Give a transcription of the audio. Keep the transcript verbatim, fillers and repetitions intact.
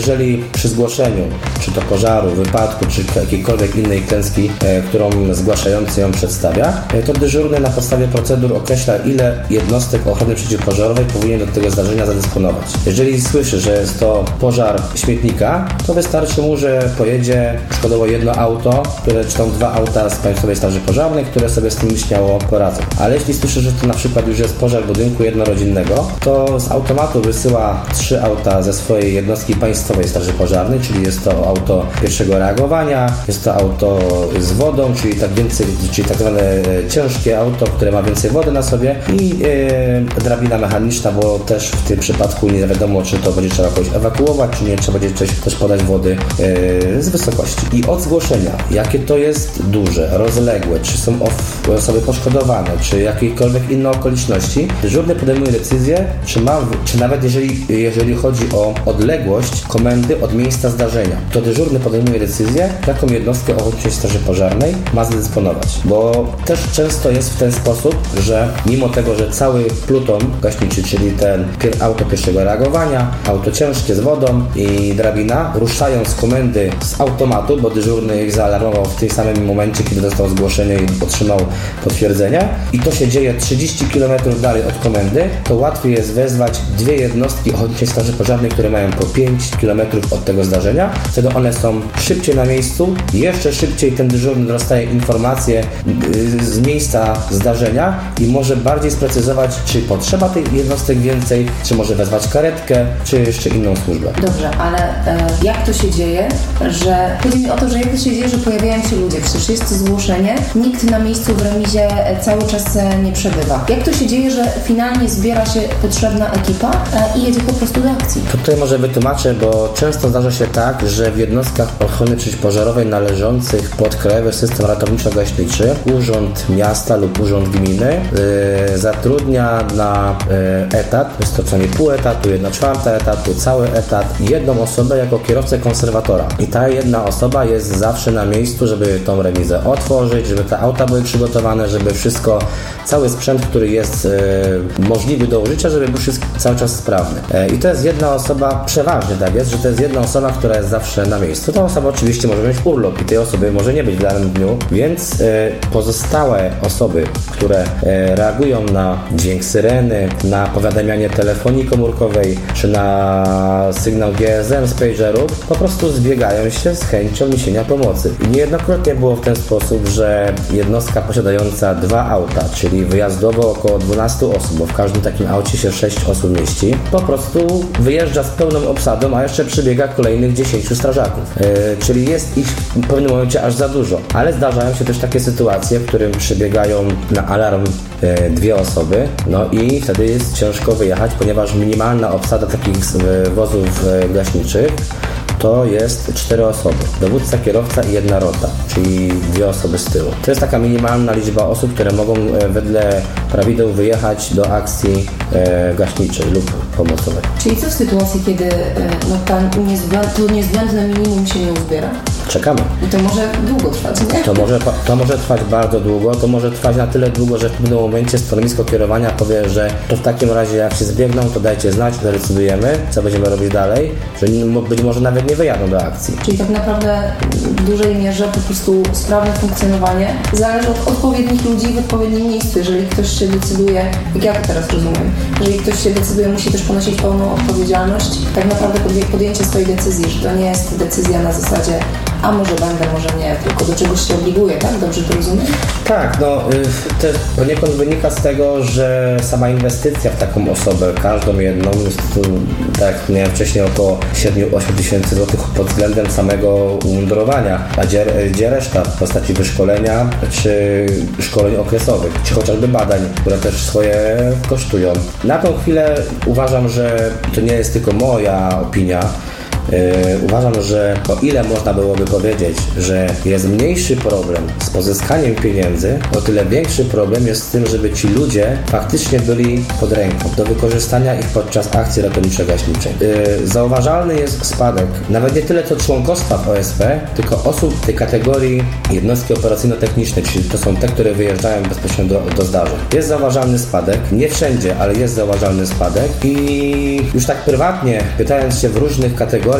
jeżeli przy zgłoszeniu, czy to pożaru, wypadku, czy jakiejkolwiek innej klęski, e, którą zgłaszający ją przedstawia, e, to dyżurny na podstawie procedur określa, ile jednostek ochrony przeciwpożarowej powinien do tego zdarzenia zadysponować. Jeżeli słyszy, że jest to pożar śmietnika, to wystarczy mu, że pojedzie przykładowo jedno auto, które, czy tam dwa auta z Państwowej Straży Pożarnej, które sobie z tym śmiało poradzą. Ale jeśli słyszy, że to na przykład już jest pożar budynku jednorodzinnego, to z automatu wysyła trzy auta ze swojej jednostki Państwowej Straży Pożarnej, czyli jest to auto pierwszego reagowania, jest to auto z wodą, czyli tak więcej, czyli tak zwane ciężkie auto, które ma więcej wody na sobie i yy, drabina mechaniczna, bo też w tym przypadku nie wiadomo, czy to będzie trzeba kogoś ewakuować, czy nie, trzeba będzie coś, też podać wody yy, z wysokości. I od zgłoszenia, jakie to jest duże, rozległe, czy są osoby poszkodowane, czy jakiekolwiek inne okoliczności, dyżurny podejmuje decyzję, czy ma, czy nawet jeżeli, jeżeli chodzi o odległość komendy od miejsca zdarzenia, to dyżurny podejmuje decyzję, jaką jednostkę Ochotniczej Straży Pożarnej ma zadysponować. Bo też często jest w ten sposób, że mimo tego, że cały pluton gaśniczy, czyli ten auto pierwszego reagowania, auto ciężkie z wodą i drabina ruszają z komendy z automatu, bo dyżurny ich zaalarmował w tym samym momencie, kiedy dostał zgłoszenie i otrzymał potwierdzenie, i to się dzieje trzydzieści kilometrów dalej od komendy, to łatwiej jest wezwać dwie jednostki Ochotniczej Straży Pożarnej, które mają po pięć kilometrów od tego zdarzenia. Wtedy one są szybciej na miejscu, jeszcze szybciej ten dyżurny dostaje informacje z miejsca zdarzenia i może bardziej sprecyzować, czy potrzeba tych jednostek więcej, czy może wezwać karetkę, czy jeszcze inną służbę. Dobrze, ale e, jak to się dzieje, że... Chodzi mi o to, że jak to się dzieje, że pojawiają się ludzie, przecież jest to zgłoszenie, nikt na miejscu w remizie cały czas nie przebywa. Jak to się dzieje, że finalnie zbiera się potrzebna ekipa e, i jedzie po prostu do akcji? Tutaj może wytłumaczę, bo często zdarza się tak, że w jednostkach ochrony przeciwpożarowej należących pod Krajowy System Ratowniczo-Gaśniczy Urząd Miasta lub Urząd Gminy yy, zatrudnia na yy, etat, jest to przynajmniej pół etatu, jedna czwarta etatu, cały etat, jedną osobę jako kierowcę konserwatora. I ta jedna osoba jest zawsze na miejscu, żeby tą remizę otworzyć, żeby te auta były przygotowane, żeby wszystko, cały sprzęt, który jest yy, możliwy do użycia, żeby był wszystko cały czas sprawny. Yy, I to jest jedna osoba, przeważnie tak jest, że to jest jedna osoba, która jest zawsze na miejscu. Ta osoba oczywiście może mieć urlop i tej osoby może nie być w danym dniu, więc yy, pozostałe osoby, które yy, reagują na dźwięk syreny, na powiadamianie telefonii komórkowej, czy na sygnał G S M z pagerów, po prostu zbiegają się z chęcią niesienia pomocy. I niejednokrotnie było w ten sposób, że jednostka posiadająca dwa auta, czyli wyjazdowo około dwunastu osób, bo w każdym takim aucie się sześć osób mieści, po prostu wyjeżdża z pełną obsadą, a jeszcze przybiega kolejnych dziesięciu strażaków. Yy, czyli jest ich w pewnym momencie aż za dużo. Ale zdarzają się też takie sytuacje, w którym przybiegają na alarm yy, dwie osoby, no i wtedy jest ciężko wyjechać, ponieważ minimalna obsada takich yy, wozów yy, gaśniczych to jest cztery osoby. Dowódca, kierowca i jedna rota, czyli dwie osoby z tyłu. To jest taka minimalna liczba osób, które mogą e, wedle prawideł wyjechać do akcji e, gaśniczej lub pomocowej. Czyli co w sytuacji, kiedy e, no, ta niezbędne, to niezbędne minimum się nie uzbiera? Czekamy. I to może długo trwać, nie? To może, to może trwać bardzo długo, to może trwać na tyle długo, że w pewnym momencie stanowisko kierowania powie, że to w takim razie jak się zbiegną, to dajcie znać, zdecydujemy, co będziemy robić dalej, że być może nawet nie wyjadą do akcji. Czyli tak naprawdę w dużej mierze po prostu sprawne funkcjonowanie zależy od odpowiednich ludzi w odpowiednim miejscu. Jeżeli ktoś się decyduje, jak ja to teraz rozumiem, jeżeli ktoś się decyduje, musi też ponosić pełną odpowiedzialność, tak naprawdę podjęcie swojej decyzji, że to nie jest decyzja na zasadzie a może będę, może nie, tylko do czegoś się obliguje, tak? Dobrze to rozumiem? Tak, no to poniekąd wynika z tego, że sama inwestycja w taką osobę, każdą jedną, jest tu, tak jak miałem wcześniej, około siedem do ośmiu tysięcy złotych pod względem samego umundurowania, a gdzie, gdzie reszta w postaci wyszkolenia czy szkoleń okresowych, czy chociażby badań, które też swoje kosztują. Na tą chwilę uważam, że to nie jest tylko moja opinia. Yy, uważam, że o ile można byłoby powiedzieć, że jest mniejszy problem z pozyskaniem pieniędzy, o tyle większy problem jest z tym, żeby ci ludzie faktycznie byli pod ręką do wykorzystania ich podczas akcji ratowniczo-gaśniczej. Yy, zauważalny jest spadek nawet nie tyle co członkostwa w O S P, tylko osób tej kategorii jednostki operacyjno-technicznej, czyli to są te, które wyjeżdżają bezpośrednio do, do zdarzeń. Jest zauważalny spadek, nie wszędzie, ale jest zauważalny spadek i już tak prywatnie, pytając się w różnych kategoriach,